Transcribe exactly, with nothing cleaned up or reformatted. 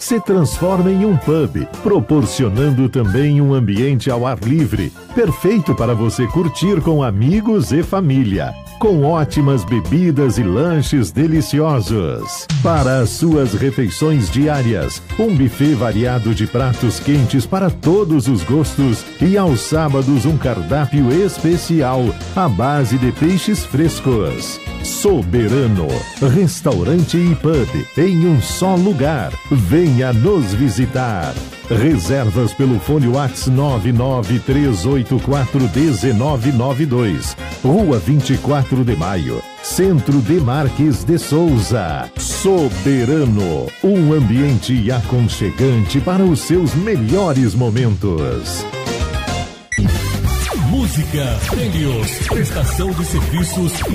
se transforma em um pub, proporcionando também um ambiente ao ar livre, perfeito para você curtir com amigos e família, com ótimas bebidas e lanches deliciosos. Para as suas refeições diárias, um buffet variado de pratos quentes para todos os gostos e aos sábados um cardápio especial à base de peixes frescos. Soberano, restaurante e pub em um só lugar. Venha nos visitar. Reservas pelo fone WhatsApp nove nove três oito quatro um nove nove dois. Rua vinte e quatro de maio, Centro de Marques de Souza. Soberano, um ambiente aconchegante para os seus melhores momentos. Música, prêmios, prestação de serviços